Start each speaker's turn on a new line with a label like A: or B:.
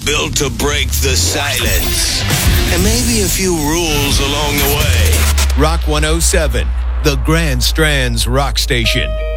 A: built to break the silence. And maybe a few rules along the way.
B: Rock 107, the Grand Strands Rock Station.